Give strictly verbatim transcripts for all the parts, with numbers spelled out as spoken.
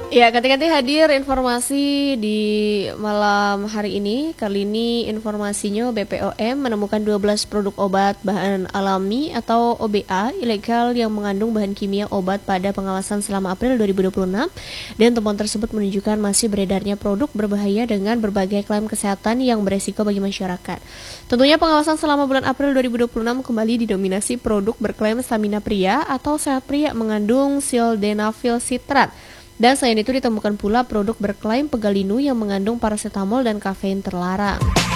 Ya, ganti-ganti hadir informasi di malam hari ini. Kali ini informasinya B P O M menemukan dua belas produk obat bahan alami atau O B A ilegal yang mengandung bahan kimia obat pada pengawasan selama April dua ribu dua puluh enam, dan temuan tersebut menunjukkan masih beredarnya produk berbahaya dengan berbagai klaim kesehatan yang beresiko bagi masyarakat. Tentunya pengawasan selama bulan April dua ribu dua puluh enam kembali didominasi produk berklaim stamina pria atau sehat pria mengandung sildenafil sitrat. Dan selain itu ditemukan pula produk berklaim pegalinu yang mengandung paracetamol dan kafein terlarang.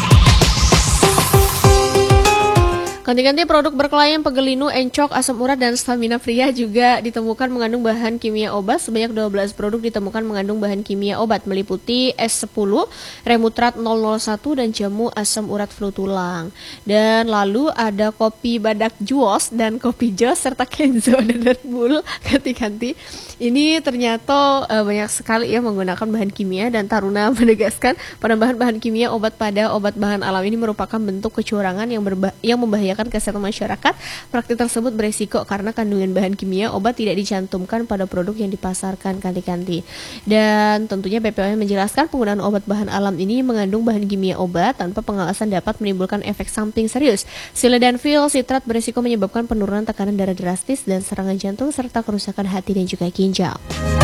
Ganti-ganti produk berklaim pegalinu, encok, asam urat, dan stamina pria juga ditemukan mengandung bahan kimia obat. Sebanyak dua belas produk ditemukan mengandung bahan kimia obat meliputi S sepuluh, Remutrat nol nol satu, dan jamu asam urat flu tulang. Dan lalu ada kopi badak juos dan kopi jos serta Kenzo dan Red Bull ganti-ganti. Ini ternyata uh, banyak sekali ya menggunakan bahan kimia, dan Taruna menegaskan penambahan bahan kimia obat pada obat bahan alam ini merupakan bentuk kecurangan yang, berba- yang membahayakan kesehatan masyarakat. Praktik tersebut beresiko karena kandungan bahan kimia obat tidak dicantumkan pada produk yang dipasarkan ganti-ganti. Dan tentunya B P O M menjelaskan penggunaan obat bahan alam ini mengandung bahan kimia obat tanpa pengawasan dapat menimbulkan efek samping serius. Sildenafil sitrat beresiko menyebabkan penurunan tekanan darah drastis dan serangan jantung serta kerusakan hati dan juga ginjal.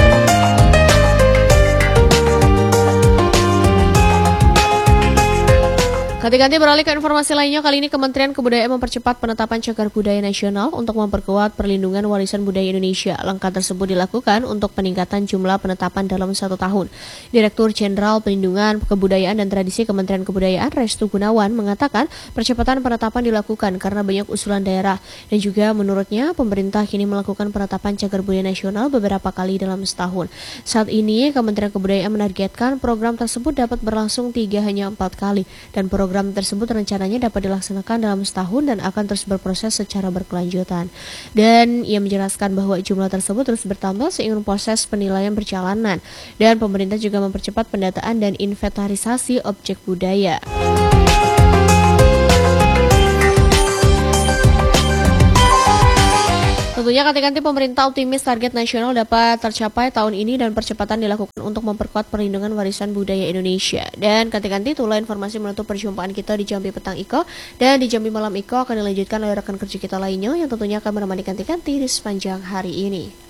Ganti-ganti beralih ke informasi lainnya. Kali ini Kementerian Kebudayaan mempercepat penetapan Cagar Budaya Nasional untuk memperkuat perlindungan warisan budaya Indonesia. Langkah tersebut dilakukan untuk peningkatan jumlah penetapan dalam satu tahun. Direktur Jenderal Perlindungan Kebudayaan dan Tradisi Kementerian Kebudayaan Restu Gunawan mengatakan percepatan penetapan dilakukan karena banyak usulan daerah, dan juga menurutnya pemerintah kini melakukan penetapan Cagar Budaya Nasional beberapa kali dalam setahun. Saat ini Kementerian Kebudayaan menargetkan program tersebut dapat berlangsung tiga hanya empat kali, dan program Program tersebut rencananya dapat dilaksanakan dalam setahun dan akan terus berproses secara berkelanjutan. Dan ia menjelaskan bahwa jumlah tersebut terus bertambah seiring proses penilaian perjalanan, dan pemerintah juga mempercepat pendataan dan inventarisasi objek budaya. Tentunya ganti-ganti pemerintah optimis target nasional dapat tercapai tahun ini dan percepatan dilakukan untuk memperkuat perlindungan warisan budaya Indonesia. Dan ganti-ganti itulah informasi menutup perjumpaan kita di Jambi Petang Iko, dan di Jambi Malam Iko akan dilanjutkan oleh rekan kerja kita lainnya yang tentunya akan menemani ganti-ganti di sepanjang hari ini.